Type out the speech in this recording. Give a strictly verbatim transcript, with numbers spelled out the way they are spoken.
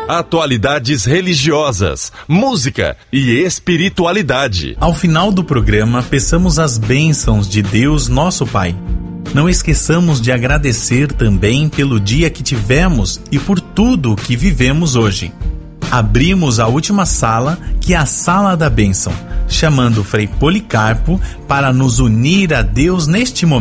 atualidades religiosas, música e espiritualidade. Ao final do programa, peçamos as bênçãos de Deus, nosso Pai. Não esqueçamos de agradecer também pelo dia que tivemos e por tudo o que vivemos hoje. Abrimos a última sala, que é a Sala da Bênção, chamando o Frei Policarpo para nos unir a Deus neste momento.